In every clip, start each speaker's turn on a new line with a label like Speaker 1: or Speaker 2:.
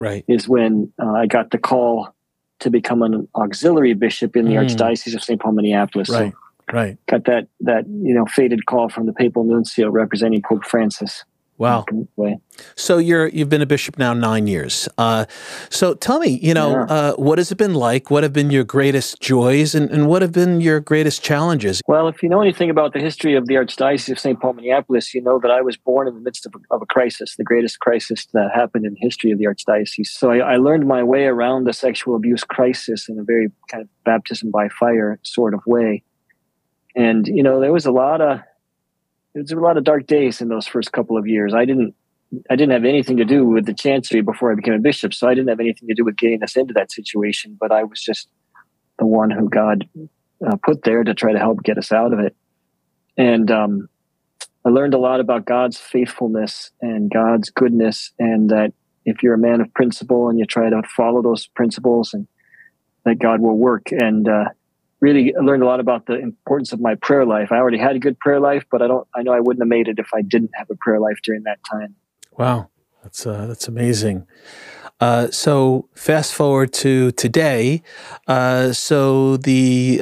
Speaker 1: Right.
Speaker 2: is when I got the call to become an auxiliary bishop in the Archdiocese of St. Paul, Minneapolis.
Speaker 1: Right.
Speaker 2: So
Speaker 1: Right.
Speaker 2: got that fated call from the papal nuncio representing Pope Francis.
Speaker 1: Wow. So you've been a bishop now 9 years. So tell me, what has it been like? What have been your greatest joys, and what have been your greatest challenges?
Speaker 2: Well, if you know anything about the history of the Archdiocese of St. Paul, Minneapolis, you know that I was born in the midst of a crisis, the greatest crisis that happened in the history of the Archdiocese. So I learned my way around the sexual abuse crisis in a very kind of baptism by fire sort of way. And, there was a lot of dark days in those first couple of years. I didn't have anything to do with the chancery before I became a bishop, so I didn't have anything to do with getting us into that situation, but I was just the one who God put there to try to help get us out of it. And I learned a lot about God's faithfulness and God's goodness, and that if you're a man of principle and you try to follow those principles, and that God will work. And really learned a lot about the importance of my prayer life. I already had a good prayer life, but I know I wouldn't have made it if I didn't have a prayer life during that time.
Speaker 1: Wow, that's amazing. So fast forward to today. So the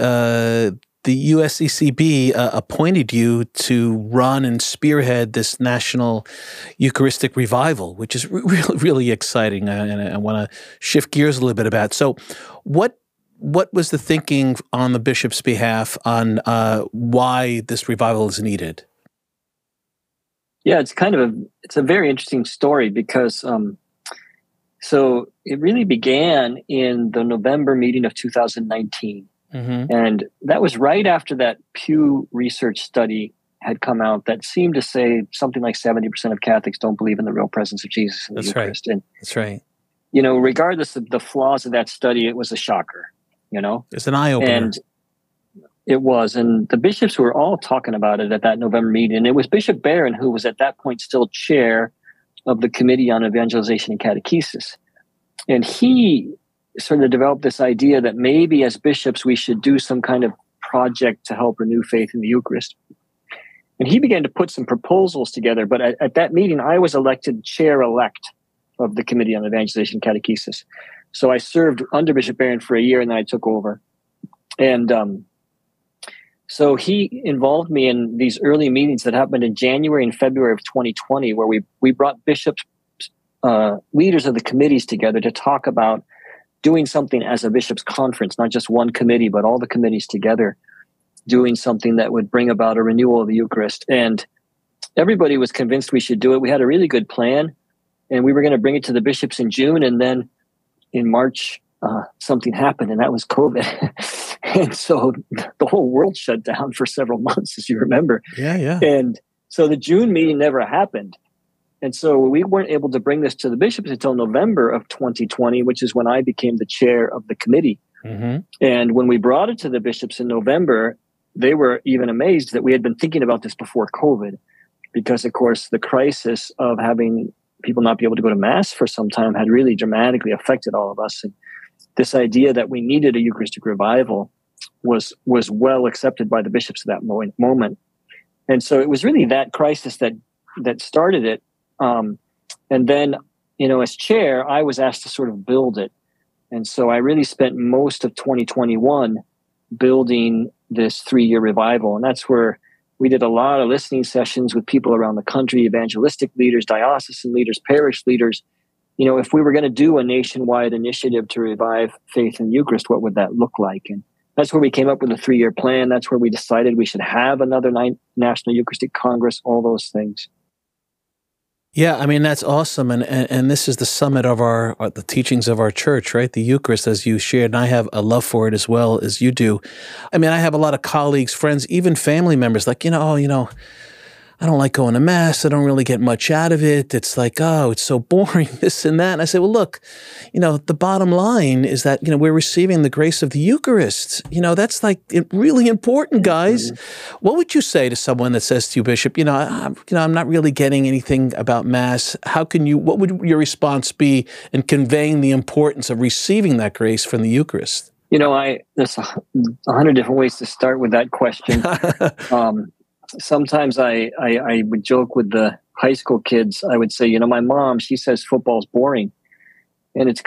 Speaker 1: USCCB appointed you to run and spearhead this national Eucharistic revival, which is really, really exciting. And I want to shift gears a little bit about. So what was the thinking on the bishop's behalf on why this revival is needed?
Speaker 2: Yeah, it's a very interesting story because so it really began in the November meeting of 2019. And that was right after that Pew Research study had come out that seemed to say something like 70% of Catholics don't believe in the real presence of Jesus in the Eucharist.
Speaker 1: Right. That's right.
Speaker 2: Regardless of the flaws of that study, it was a shocker.
Speaker 1: It's an eye-opener.
Speaker 2: And it was. And the bishops were all talking about it at that November meeting. And it was Bishop Barron, who was at that point still chair of the Committee on Evangelization and Catechesis. And he sort of developed this idea that maybe as bishops, we should do some kind of project to help renew faith in the Eucharist. And he began to put some proposals together. But at that meeting, I was elected chair-elect of the Committee on Evangelization and Catechesis. So I served under Bishop Barron for a year, and then I took over. And so he involved me in these early meetings that happened in January and February of 2020, where we brought bishops, leaders of the committees together to talk about doing something as a bishops' conference, not just one committee, but all the committees together, doing something that would bring about a renewal of the Eucharist. And everybody was convinced we should do it. We had a really good plan, and we were going to bring it to the bishops in June, and then in March, something happened, and that was COVID. And so the whole world shut down for several months, as you remember.
Speaker 1: Yeah.
Speaker 2: And so the June meeting never happened. And so we weren't able to bring this to the bishops until November of 2020, which is when I became the chair of the committee. And when we brought it to the bishops in November, they were even amazed that we had been thinking about this before COVID, because, of course, the crisis of having people not be able to go to Mass for some time had really dramatically affected all of us. And this idea that we needed a Eucharistic revival was well accepted by the bishops at that moment. And so it was really that crisis that started it. And then, as chair, I was asked to sort of build it. And so I really spent most of 2021 building this 3-year revival. And that's where we did a lot of listening sessions with people around the country, evangelistic leaders, diocesan leaders, parish leaders. If we were going to do a nationwide initiative to revive faith in the Eucharist, what would that look like? And that's where we came up with a 3-year plan. That's where we decided we should have another National Eucharistic Congress, all those things.
Speaker 1: Yeah, I mean, that's awesome. And this is the summit of the teachings of our church, right? The Eucharist, as you shared, and I have a love for it as well as you do. I mean, I have a lot of colleagues, friends, even family members like, I don't like going to Mass. I don't really get much out of it. It's like, oh, it's so boring, this and that. And I say, well, look, the bottom line is that, we're receiving the grace of the Eucharist. That's like really important, guys. What would you say to someone that says to you, Bishop, I'm not really getting anything about Mass. What would your response be in conveying the importance of receiving that grace from the Eucharist?
Speaker 2: There's 100 different ways to start with that question. Sometimes I would joke with the high school kids. I would say, my mom, she says football's boring. And it's